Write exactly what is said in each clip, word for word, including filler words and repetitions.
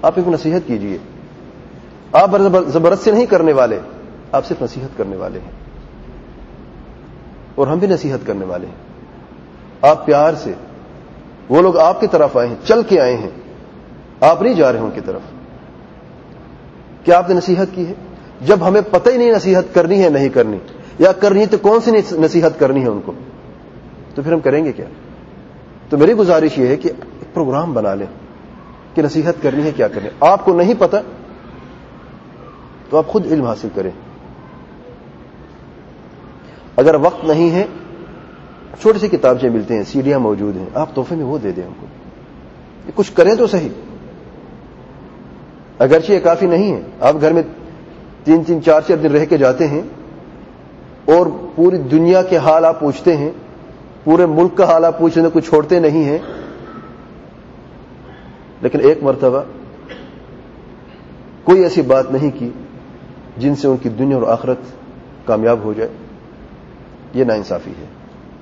آپ ان کو نصیحت کیجیے. آپ زبردستی نہیں کرنے والے, آپ صرف نصیحت کرنے والے ہیں, اور ہم بھی نصیحت کرنے والے ہیں. آپ پیار سے, وہ لوگ آپ کی طرف آئے ہیں, چل کے آئے ہیں, آپ نہیں جا رہے ہیں ان کی طرف. کیا آپ نے نصیحت کی ہے؟ جب ہمیں پتہ ہی نہیں نصیحت کرنی ہے نہیں کرنی, یا کرنی تو کون سی نصیحت کرنی ہے ان کو, تو پھر ہم کریں گے کیا؟ تو میری گزارش یہ ہے کہ ایک پروگرام بنا لیں کہ نصیحت کرنی ہے کیا کرنی ہے. آپ کو نہیں پتہ تو آپ خود علم حاصل کریں. اگر وقت نہیں ہے, چھوٹی سی کتابچے ملتے ہیں, سیڈیاں موجود ہیں, آپ تحفے میں وہ دے دیں ان کو. یہ کچھ کریں تو صحیح. اگرچہ یہ کافی نہیں ہے, آپ گھر میں تین تین چار چار دن رہ کے جاتے ہیں اور پوری دنیا کے حال آپ پوچھتے ہیں, پورے ملک کا حال آپ پوچھنے کو چھوڑتے نہیں ہیں, لیکن ایک مرتبہ کوئی ایسی بات نہیں کی جن سے ان کی دنیا اور آخرت کامیاب ہو جائے. یہ ناانصافی ہے.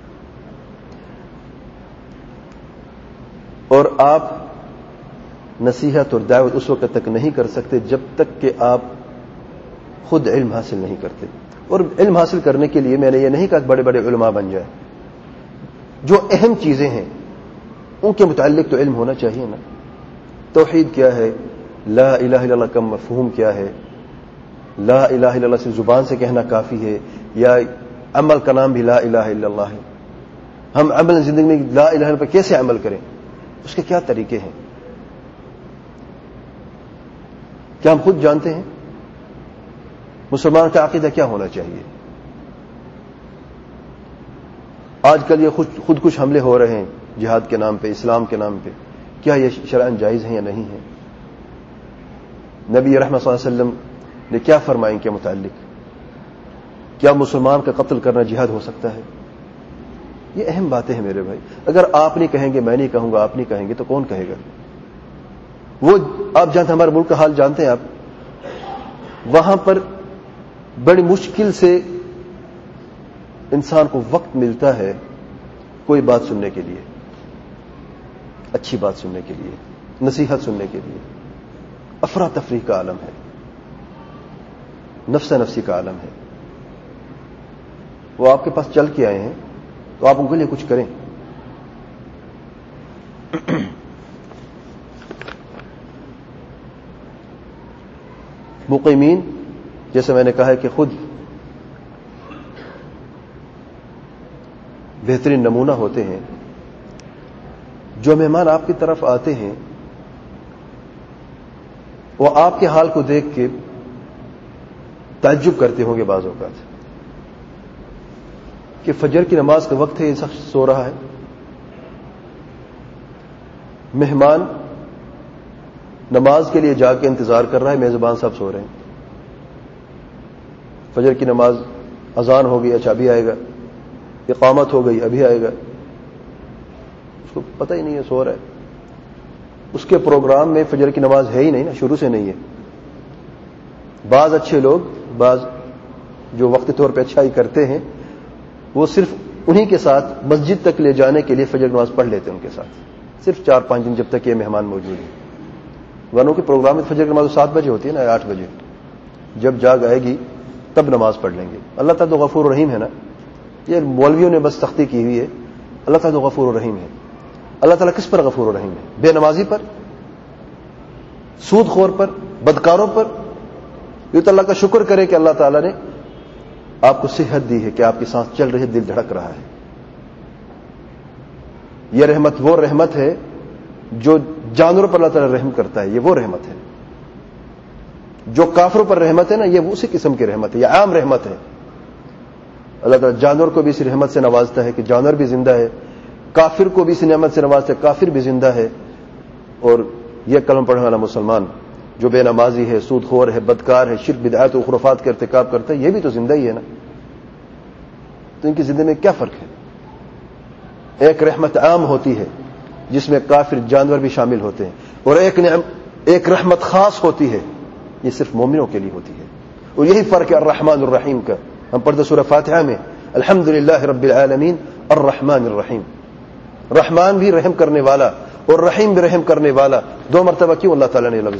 اور آپ نصیحت اور دعوت اس وقت تک نہیں کر سکتے جب تک کہ آپ خود علم حاصل نہیں کرتے. اور علم حاصل کرنے کے لیے میں نے یہ نہیں کہا کہ بڑے بڑے علماء بن جائیں. جو اہم چیزیں ہیں ان کے متعلق تو علم ہونا چاہیے نا. توحید کیا ہے, لا الہ الا اللہ کا مفہوم کیا ہے, لا الہ الا اللہ سے زبان سے کہنا کافی ہے, یا عمل کا نام بھی لا الہ الا اللہ ہے. ہم عمل زندگی میں لا الہ الا اللہ پر کیسے عمل کریں, اس کے کیا طریقے ہیں, کیا ہم خود جانتے ہیں؟ مسلمان کا عقیدہ کیا ہونا چاہیے؟ آج کل یہ خود خود کچھ حملے ہو رہے ہیں جہاد کے نام پہ, اسلام کے نام پہ. کیا یہ شرعاً جائز ہیں یا نہیں ہیں؟ نبی رحمت صلی اللہ علیہ وسلم نے کیا فرمایا ان کے متعلق؟ کیا مسلمان کا قتل کرنا جہاد ہو سکتا ہے؟ یہ اہم باتیں ہیں میرے بھائی. اگر آپ نہیں کہیں گے, میں نہیں کہوں گا, آپ نہیں کہیں گے تو کون کہے گا؟ وہ آپ جانتے, ہمارے ملک کا حال جانتے ہیں آپ, وہاں پر بڑی مشکل سے انسان کو وقت ملتا ہے کوئی بات سننے کے لیے, اچھی بات سننے کے لیے, نصیحت سننے کے لیے. افراتفری کا عالم ہے, نفس نفسی کا عالم ہے. وہ آپ کے پاس چل کے آئے ہیں تو آپ ان کے لیے کچھ کریں. مقیمین جیسے میں نے کہا ہے کہ خود بہترین نمونہ ہوتے ہیں. جو مہمان آپ کی طرف آتے ہیں وہ آپ کے حال کو دیکھ کے تعجب کرتے ہوں گے بعض اوقات کہ فجر کی نماز کا وقت ہے, یہ شخص سو رہا ہے. مہمان نماز کے لیے جا کے انتظار کر رہا ہے, میزبان صاحب سو رہے ہیں. فجر کی نماز اذان ہو گئی, اچھا ابھی آئے گا. اقامت ہو گئی, ابھی آئے گا. اس کو پتہ ہی نہیں ہے, سو رہا ہے. اس کے پروگرام میں فجر کی نماز ہے ہی نہیں نا, شروع سے نہیں ہے. بعض اچھے لوگ, بعض جو وقتی طور پہ اچھائی کرتے ہیں, وہ صرف انہی کے ساتھ مسجد تک لے جانے کے لیے فجر کی نماز پڑھ لیتے ہیں ان کے ساتھ, صرف چار پانچ دن جب تک یہ مہمان موجود ہیں. ورنوں کے پروگرام میں فجر کی نماز سات بجے ہوتی ہے نا, آٹھ بجے. جب جاگ آئے گی تب نماز پڑھ لیں گے. اللہ تعالیٰ تو غفور رحیم ہے نا. یہ مولویوں نے بس سختی کی ہوئی ہے. اللہ تعالیٰ تو غفور رحیم ہے. اللہ تعالیٰ کس پر غفور رحیم ہے؟ بے نمازی پر, سود خور پر, بدکاروں پر. یہ تو اللہ کا شکر کرے کہ اللہ تعالیٰ نے آپ کو صحت دی ہے, کہ آپ کی سانس چل رہی ہے, دل دھڑک رہا ہے. یہ رحمت وہ رحمت ہے جو جانوروں پر اللہ تعالیٰ رحم کرتا ہے. یہ وہ رحمت ہے. جو کافروں پر رحمت ہے نا, یہ اسی قسم کی رحمت ہے, یہ عام رحمت ہے. اللہ تعالیٰ جانور کو بھی اسی رحمت سے نوازتا ہے کہ جانور بھی زندہ ہے, کافر کو بھی اسی نعمت سے نوازتا ہے, کافر بھی زندہ ہے. اور یہ کلمہ پڑھنے والا مسلمان جو بے نمازی ہے, سود خور ہے, بدکار ہے, شرک بدعات و خرافات کا ارتکاب کرتا ہے, یہ بھی تو زندہ ہی ہے نا. تو ان کی زندگی میں کیا فرق ہے؟ ایک رحمت عام ہوتی ہے جس میں کافر جانور بھی شامل ہوتے ہیں, اور ایک نعم ایک رحمت خاص ہوتی ہے, یہ صرف مومنوں کے لیے ہوتی ہے. اور یہی فرق ہے الرحمن الرحیم کا. ہم پڑھتے سورہ فاتحہ میں الحمدللہ رب العالمین الرحمن الرحیم. رحمان بھی رحم کرنے والا اور رحیم بھی رحم کرنے والا, دو مرتبہ کیوں اللہ تعالیٰ نے لفظ